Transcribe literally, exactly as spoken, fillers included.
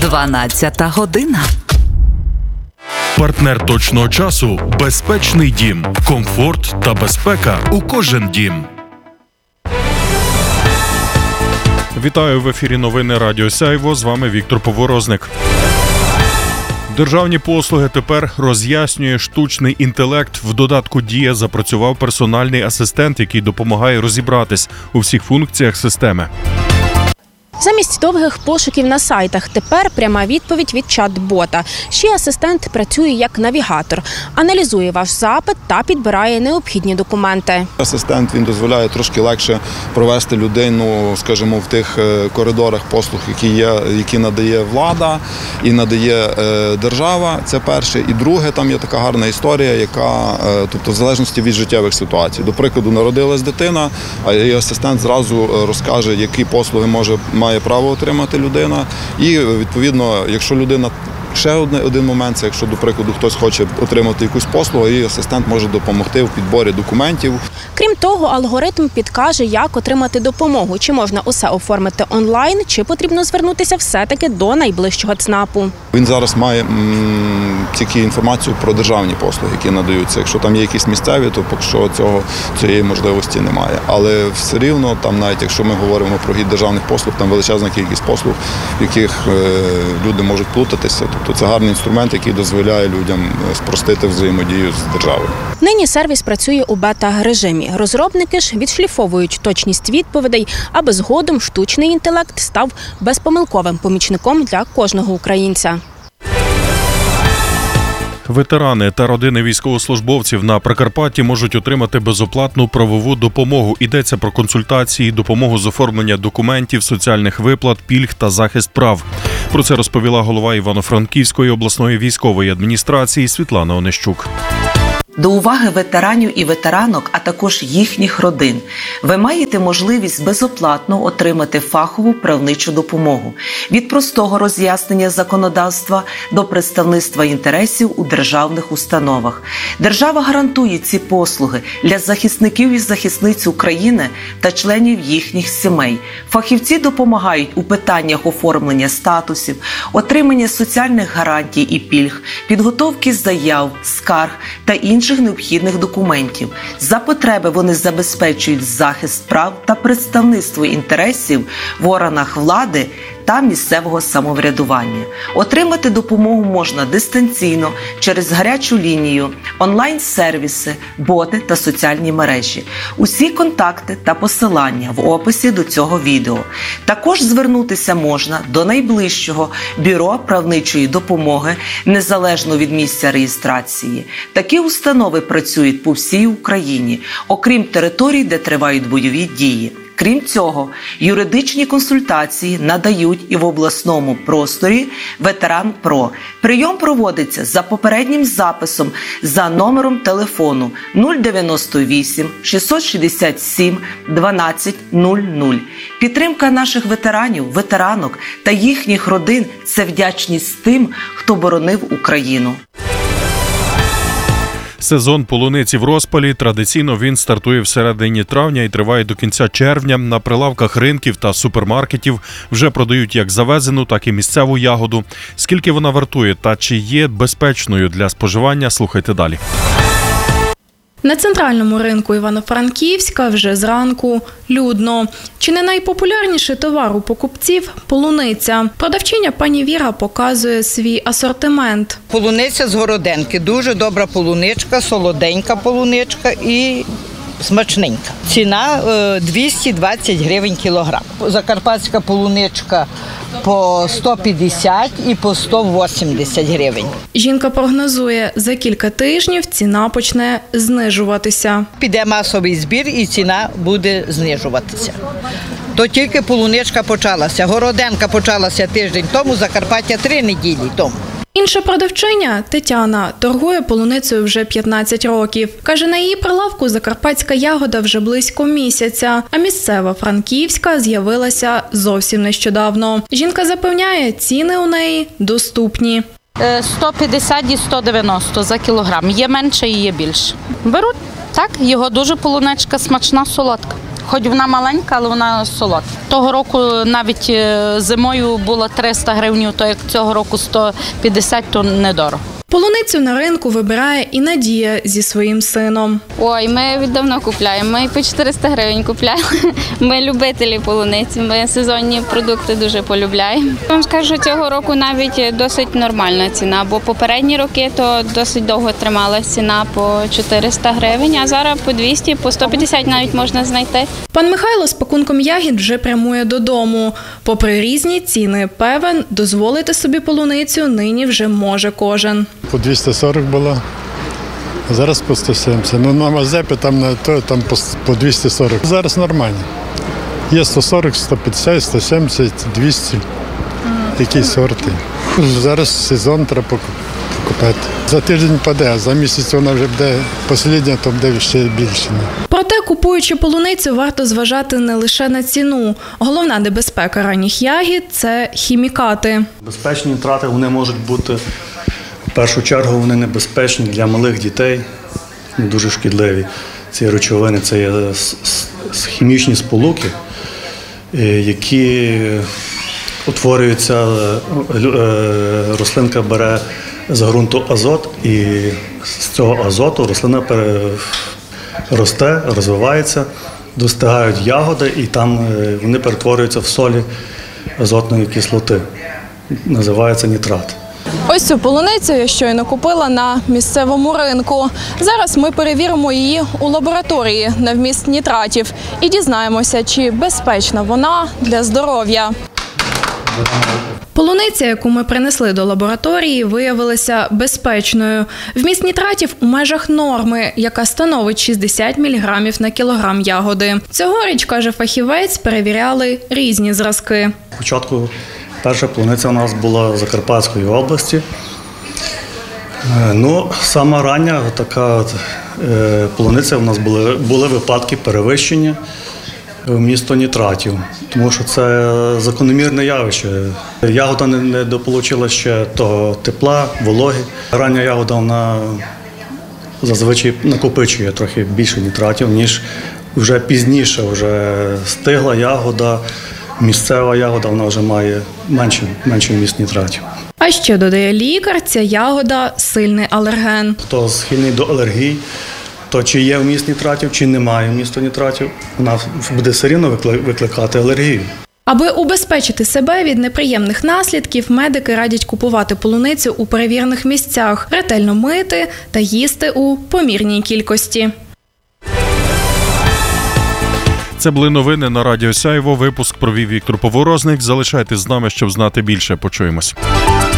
дванадцята година. Партнер точного часу – безпечний дім. Комфорт та безпека у кожен дім. Вітаю, в ефірі новини Радіо Сяйво. З вами Віктор Поворозник. Державні послуги тепер роз'яснює штучний інтелект. В додатку «Дія» запрацював персональний асистент, який допомагає розібратись у всіх функціях системи. Замість довгих пошуків на сайтах тепер пряма відповідь від чат-бота. Ще асистент працює як навігатор, аналізує ваш запит та підбирає необхідні документи. Асистент, він дозволяє трошки легше провести людину, скажімо, в тих коридорах послуг, які є, які надає влада і надає держава. Це перше. І друге, там є така гарна історія, яка, тобто в залежності від життєвих ситуацій. До прикладу, народилась дитина, а її асистент зразу розкаже, які послуги може має право отримати людина. І, відповідно, якщо людина... Ще один, один момент, це якщо, до прикладу, хтось хоче отримати якусь послугу, і асистент може допомогти в підборі документів. Крім того, алгоритм підкаже, як отримати допомогу. Чи можна усе оформити онлайн, чи потрібно звернутися все-таки до найближчого ЦНАПу. Він зараз має м, тільки інформацію про державні послуги, які надаються. Якщо там є якісь місцеві, то поки що цього, цієї можливості немає. Але все рівно, там навіть якщо ми говоримо про гід державних послуг, там величезна кількість послуг, в яких е, люди можуть плутатися. Тобто це гарний інструмент, який дозволяє людям спростити взаємодію з державою. Нині сервіс працює у бета-режимі. Розробники ж відшліфовують точність відповідей, аби згодом штучний інтелект став безпомилковим помічником для кожного українця. Ветерани та родини військовослужбовців на Прикарпатті можуть отримати безоплатну правову допомогу. Йдеться про консультації, допомогу з оформлення документів, соціальних виплат, пільг та захист прав. Про це розповіла голова Івано-Франківської обласної військової адміністрації Світлана Онищук. До уваги ветеранів і ветеранок, а також їхніх родин. Ви маєте можливість безоплатно отримати фахову правничу допомогу. Від простого роз'яснення законодавства до представництва інтересів у державних установах. Держава гарантує ці послуги для захисників і захисниць України та членів їхніх сімей. Фахівці допомагають у питаннях оформлення статусів, отримання соціальних гарантій і пільг, підготовки заяв, скарг та інших інших необхідних документів. За потреби вони забезпечують захист прав та представництво інтересів в органах влади та місцевого самоврядування. Отримати допомогу можна дистанційно, через гарячу лінію, онлайн-сервіси, боти та соціальні мережі. Усі контакти та посилання в описі до цього відео. Також звернутися можна до найближчого бюро правничої допомоги, незалежно від місця реєстрації. Такі установи працюють по всій Україні, окрім територій, де тривають бойові дії. Крім цього, юридичні консультації надають і в обласному просторі «Ветеран.Про». Прийом проводиться за попереднім записом за номером телефону нуль дев'яносто вісім шістсот шістдесят сім дванадцять нуль нуль. Підтримка наших ветеранів, ветеранок та їхніх родин – це вдячність тим, хто боронив Україну. Сезон полуниці в розпалі. Традиційно він стартує всередині травня і триває до кінця червня. На прилавках ринків та супермаркетів вже продають як завезену, так і місцеву ягоду. Скільки вона вартує та чи є безпечною для споживання, слухайте далі. На центральному ринку Івано-Франківська вже зранку людно. Чи не найпопулярніший товар у покупців – полуниця. Продавчиня пані Віра показує свій асортимент. Полуниця з Городенки. Дуже добра полуничка, солоденька полуничка і смачненька. Ціна двісті двадцять гривень кілограм. Закарпатська полуничка по сто п'ятдесят і по сто вісімдесят гривень. Жінка прогнозує, за кілька тижнів ціна почне знижуватися. Піде масовий збір і ціна буде знижуватися. То тільки полуничка почалася. Городенка почалася тиждень тому, Закарпаття три неділі тому. Інша продавчиня, Тетяна, торгує полуницею вже п'ятнадцять років. Каже, на її прилавку закарпатська ягода вже близько місяця, а місцева франківська з'явилася зовсім нещодавно. Жінка запевняє, ціни у неї доступні. сто п'ятдесят і сто дев'яносто за кілограм. Є менше і є більше. Беруть, так, його дуже полуничка смачна, солодка. Хоч вона маленька, але вона солодка. Того року навіть е, зимою було триста гривень, то як цього року сто п'ятдесят, то недорого. Полуницю на ринку вибирає і Надія зі своїм сином. Ой, ми віддавно купляємо. Ми по чотириста гривень купляємо. Ми любителі полуниці, ми сезонні продукти дуже полюбляємо. Вам скажу, що цього року навіть досить нормальна ціна, бо попередні роки то досить довго трималася ціна по чотириста гривень, а зараз по двісті, по сто п'ятдесят навіть можна знайти. Пан Михайло з пакунком ягід вже прямує додому. Попри різні ціни, певен, дозволити собі полуницю нині вже може кожен. По двісті сорок було, а зараз по сто сімдесят. Ну, на Мазепі там, на то, там по, по двісті сорок. Зараз нормально. Є сто сорок, сто п'ятдесят, сто сімдесят, двісті. Такі сорти. Зараз сезон треба покупати. За тиждень паде, а за місяць вона вже буде послідня, то буде ще більше. Проте, купуючи полуницю, варто зважати не лише на ціну. Головна небезпека ранніх ягід – це хімікати. Безпечні нітрати вони можуть бути, в першу чергу, вони небезпечні для малих дітей, дуже шкідливі. Ці речовини – це є хімічні сполуки, які утворюються, рослинка бере з ґрунту азот, і з цього азоту рослина росте, розвивається, достигають ягоди, і там вони перетворюються в солі азотної кислоти. Називається нітрат. Ось цю полуницю я щойно купила на місцевому ринку. Зараз ми перевіримо її у лабораторії на вміст нітратів і дізнаємося, чи безпечна вона для здоров'я. Полуниця, яку ми принесли до лабораторії, виявилася безпечною. Вміст нітратів у межах норми, яка становить шістдесят міліграмів на кілограм ягоди. Цьогоріч, каже фахівець, перевіряли різні зразки. Спочатку перша полуниця у нас була з Закарпатської області. Ну, сама рання така полуниця, у нас були, були випадки перевищення вмісту нітратів, тому що це закономірне явище. Ягода не, не дополучила ще того тепла, вологи. Рання ягода, вона зазвичай накопичує трохи більше нітратів, ніж вже пізніше, вже стигла ягода, місцева ягода, вона вже має менше, менше вміст нітратів. А ще, додає лікар, ця ягода – сильний алерген. Хто схильний до алергій, то чи є вміст нітратів, чи немає вмісту нітратів, вона буде все рівно викликати алергію. Аби убезпечити себе від неприємних наслідків, медики радять купувати полуницю у перевірених місцях, ретельно мити та їсти у помірній кількості. Це були новини на Радіо Сяйво. Випуск провів Віктор Поворозник. Залишайтесь з нами, щоб знати більше. Почуємось.